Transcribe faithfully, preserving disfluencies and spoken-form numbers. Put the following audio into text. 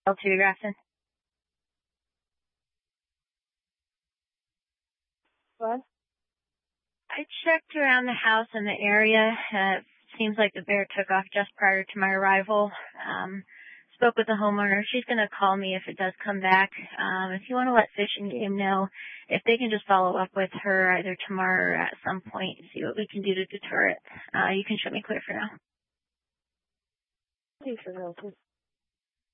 to Grafton. What? I checked around the house and the area. Uh, it seems like the bear took off just prior to my arrival. Um, spoke with the homeowner. She's going to call me if it does come back. Um, if you want to let Fish and Game know, if they can just follow up with her either tomorrow or at some point and see what we can do to deter it, uh, you can shut me clear for now. Thanks for helping.